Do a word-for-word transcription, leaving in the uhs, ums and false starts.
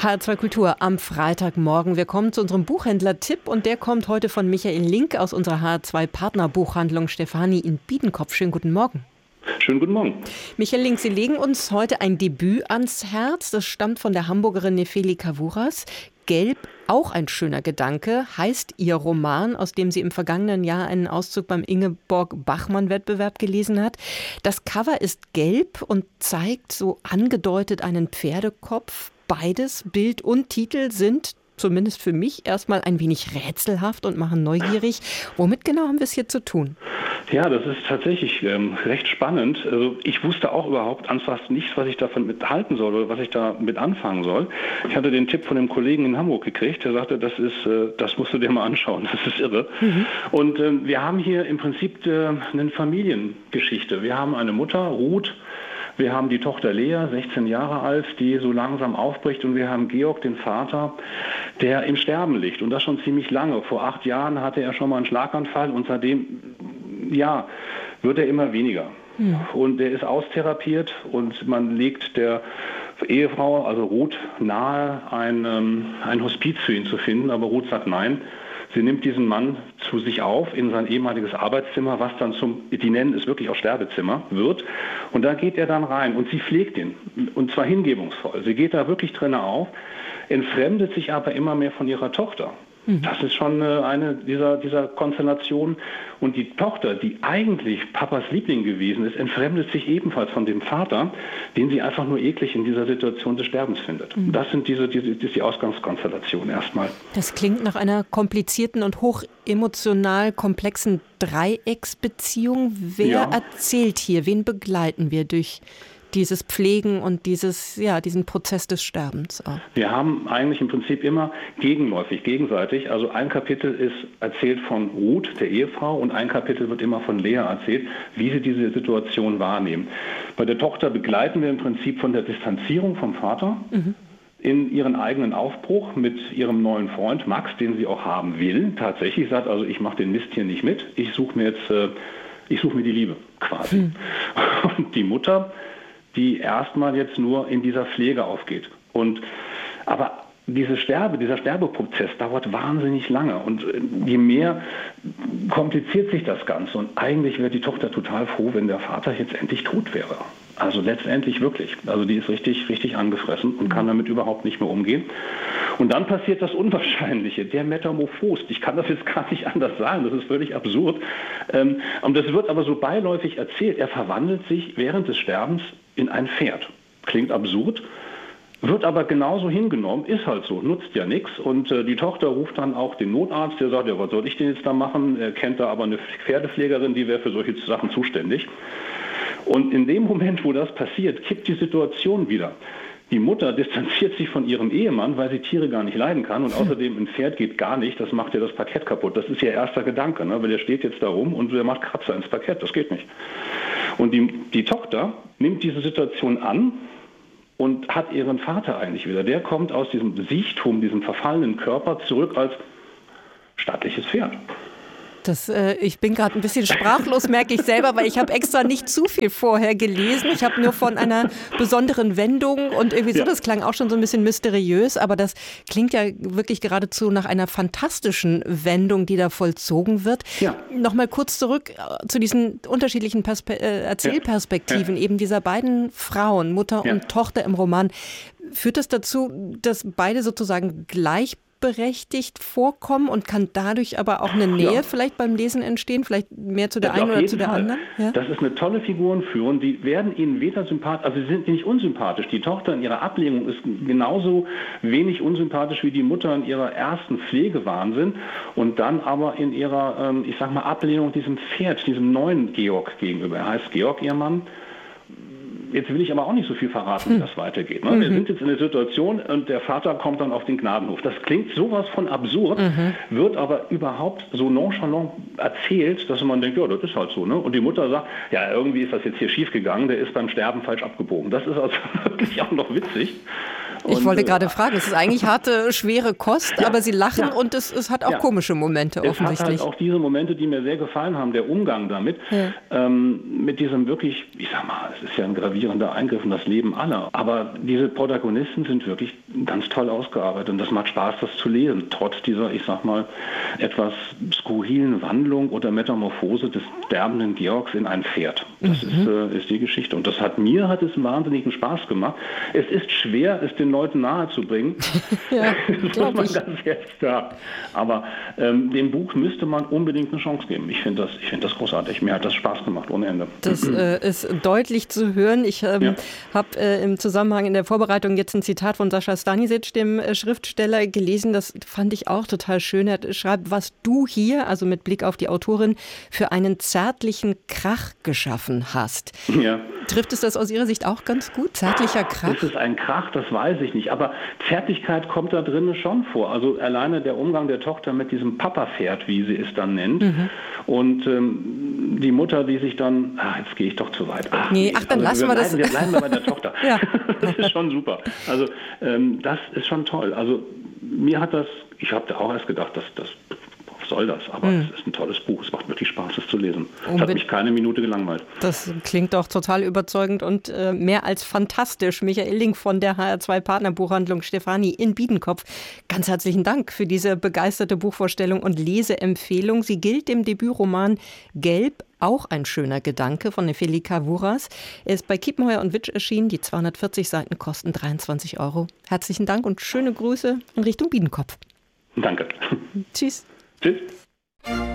H R zwei Kultur am Freitagmorgen. Wir kommen zu unserem Buchhändler-Tipp und der kommt heute von Michael Link aus unserer H R zwei Partnerbuchhandlung Stefani in Biedenkopf. Schönen guten Morgen. Schönen guten Morgen. Michael Link, Sie legen uns heute ein Debüt ans Herz. Das stammt von der Hamburgerin Nefeli Kavouras. Gelb, auch ein schöner Gedanke, heißt Ihr Roman, aus dem sie im vergangenen Jahr einen Auszug beim Ingeborg-Bachmann-Wettbewerb gelesen hat. Das Cover ist gelb und zeigt so angedeutet einen Pferdekopf. Beides, Bild und Titel, sind zumindest für mich erstmal ein wenig rätselhaft und machen neugierig. Womit genau haben wir es hier zu tun? Ja, das ist tatsächlich ähm, recht spannend. Also ich wusste auch überhaupt anfangs nicht, was ich davon mithalten soll oder was ich da mit anfangen soll. Ich hatte den Tipp von einem Kollegen in Hamburg gekriegt, der sagte, das ist, äh, das musst du dir mal anschauen, das ist irre. Mhm. Und ähm, wir haben hier im Prinzip äh, eine Familiengeschichte. Wir haben eine Mutter, Ruth. Wir haben die Tochter Lea, sechzehn Jahre alt, die so langsam aufbricht, und wir haben Georg, den Vater, der im Sterben liegt, und das schon ziemlich lange. Vor acht Jahren hatte er schon mal einen Schlaganfall und seitdem, ja, wird er immer weniger. Ja. Und er ist austherapiert und man legt der Ehefrau, also Ruth, nahe, ein, ähm, ein Hospiz für ihn zu finden, aber Ruth sagt nein. Sie nimmt diesen Mann zu sich auf in sein ehemaliges Arbeitszimmer, was dann zum, die nennen es wirklich auch Sterbezimmer, wird. Und da geht er dann rein und sie pflegt ihn, und zwar hingebungsvoll. Sie geht da wirklich drin auf, entfremdet sich aber immer mehr von ihrer Tochter. Das ist schon eine dieser, dieser Konstellationen. Und die Tochter, die eigentlich Papas Liebling gewesen ist, entfremdet sich ebenfalls von dem Vater, den sie einfach nur eklig in dieser Situation des Sterbens findet. Mhm. Das sind diese, diese, das ist die Ausgangskonstellation erstmal. Das klingt nach einer komplizierten und hochemotional komplexen Dreiecksbeziehung. Wer ja. erzählt hier? Wen begleiten wir durch dieses Pflegen und dieses, ja, diesen Prozess des Sterbens auch? Wir haben eigentlich im Prinzip immer gegenläufig, gegenseitig. Also ein Kapitel ist erzählt von Ruth, der Ehefrau, und ein Kapitel wird immer von Lea erzählt, wie sie diese Situation wahrnehmen. Bei der Tochter begleiten wir im Prinzip von der Distanzierung vom Vater mhm. in ihren eigenen Aufbruch mit ihrem neuen Freund Max, den sie auch haben will. Tatsächlich sagt, also ich mache den Mist hier nicht mit, ich suche mir jetzt, äh, ich suche mir die Liebe quasi. Mhm. Und die Mutter, die erstmal jetzt nur in dieser Pflege aufgeht. Und aber diese Sterbe, dieser Sterbeprozess dauert wahnsinnig lange, und je mehr kompliziert sich das Ganze. Und eigentlich wäre die Tochter total froh, wenn der Vater jetzt endlich tot wäre. Also letztendlich wirklich. Also die ist richtig, richtig angefressen und kann damit überhaupt nicht mehr umgehen. Und dann passiert das Unwahrscheinliche, der Metamorphose. Ich kann das jetzt gar nicht anders sagen, das ist völlig absurd. Und das wird aber so beiläufig erzählt. Er verwandelt sich während des Sterbens in ein Pferd. Klingt absurd, wird aber genauso hingenommen, ist halt so, nutzt ja nichts. Und äh, die Tochter ruft dann auch den Notarzt, der sagt, ja, was soll ich denn jetzt da machen? Er kennt da aber eine Pferdepflegerin, die wäre für solche Sachen zuständig. Und in dem Moment, wo das passiert, kippt die Situation wieder. Die Mutter distanziert sich von ihrem Ehemann, weil sie Tiere gar nicht leiden kann, und außerdem ein Pferd geht gar nicht, das macht ja das Parkett kaputt. Das ist ihr erster Gedanke, ne? Weil der steht jetzt da rum und der macht Kratzer ins Parkett, das geht nicht. Und die, die Tochter nimmt diese Situation an und hat ihren Vater eigentlich wieder. Der kommt aus diesem Siechtum, diesem verfallenen Körper zurück als stattliches Pferd. Das, äh, ich bin gerade ein bisschen sprachlos, merke ich selber, weil ich habe extra nicht zu viel vorher gelesen. Ich habe nur von einer besonderen Wendung und irgendwie so, ja. Das klang auch schon so ein bisschen mysteriös, aber das klingt ja wirklich geradezu nach einer fantastischen Wendung, die da vollzogen wird. Ja. Nochmal kurz zurück zu diesen unterschiedlichen Perspe- äh, Erzählperspektiven, ja. Ja. eben dieser beiden Frauen, Mutter ja. und Tochter im Roman. Führt das dazu, dass beide sozusagen gleich berechtigt vorkommen und kann dadurch aber auch eine Nähe ja. vielleicht beim Lesen entstehen, vielleicht mehr zu der ja, einen oder zu der Fall. anderen? Ja? Das ist eine tolle Figurenführung, die werden Ihnen weder sympathisch, also sie sind nicht unsympathisch. Die Tochter in ihrer Ablehnung ist genauso wenig unsympathisch wie die Mutter in ihrer ersten Pflegewahnsinn, und dann aber in ihrer, ich sag mal, Ablehnung diesem Pferd, diesem neuen Georg gegenüber. Er heißt Georg, ihr Mann. Jetzt will ich aber auch nicht so viel verraten, wie das weitergeht. Ne? Mhm. Wir sind jetzt in der Situation und der Vater kommt dann auf den Gnadenhof. Das klingt sowas von absurd, mhm. wird aber überhaupt so nonchalant erzählt, dass man denkt, ja, das ist halt so. Ne? Und die Mutter sagt, ja, irgendwie ist das jetzt hier schief gegangen, der ist beim Sterben falsch abgebogen. Das ist also wirklich auch noch witzig. Ich Und, wollte äh, gerade fragen, es ist eigentlich harte, schwere Kost, Ja, aber Sie lachen ja. und es, es hat auch Ja. komische Momente Es hat offensichtlich. halt auch diese Momente, die mir sehr gefallen haben, der Umgang damit, Ja. ähm, mit diesem wirklich, ich sag mal, es ist ja ein gravierender Eingriff in das Leben aller, aber diese Protagonisten sind wirklich ganz toll ausgearbeitet und das macht Spaß, das zu lesen, trotz dieser, ich sag mal, etwas skurrilen Wandlung oder Metamorphose des sterbenden Georgs in ein Pferd. Das Mhm. ist, äh, ist die Geschichte und das hat mir hat es wahnsinnigen Spaß gemacht. Es ist schwer, es den Leuten nahezubringen, Ja, das muss glaub man ich. ganz ehrlich sagen. Aber ähm, dem Buch müsste man unbedingt eine Chance geben. Ich finde das, ich finde das großartig. Mir hat das Spaß gemacht ohne Ende. Das äh, ist deutlich zu hören. Ich ähm, Ja. habe äh, im Zusammenhang in der Vorbereitung jetzt ein Zitat von Sascha Stanisic, dem äh, Schriftsteller, gelesen. Das fand ich auch total schön. Er schreibt, was du hier, also mit Blick auf die Autorin, für einen zärtlichen Krach geschaffen hast. Ja. Trifft es das aus Ihrer Sicht auch ganz gut? Zärtlicher Krach? Ist es ein Krach? Das weiß ich nicht. Aber Zärtlichkeit kommt da drinnen schon vor. Also alleine der Umgang der Tochter mit diesem Papa-Pferd, wie sie es dann nennt. Mhm. Und ähm, die Mutter, die sich dann, ach, jetzt gehe ich doch zu weit. Ach, Nee, ach, dann lassen wir das. bleiben, Wir bleiben bei der Tochter. Ja. Das ist schon super. Also ähm, das ist schon toll. Also mir hat das, ich habe da auch erst gedacht, dass das was soll das? Aber Mhm. es ist ein tolles Buch. Es macht wirklich Spaß, es zu lesen. Es Unbedingt. hat mich keine Minute gelangweilt. Das klingt doch total überzeugend und äh, mehr als fantastisch. Michael Link von der H R zwei Partnerbuchhandlung Stefani in Biedenkopf. Ganz herzlichen Dank für diese begeisterte Buchvorstellung und Leseempfehlung. Sie gilt dem Debütroman Gelb, auch ein schöner Gedanke von Nefelika Wuras. Er ist bei Kiepenheuer und Witsch erschienen. Die zweihundertvierzig Seiten kosten dreiundzwanzig Euro. Herzlichen Dank und schöne Grüße in Richtung Biedenkopf. Danke. Tschüss. Tschüss.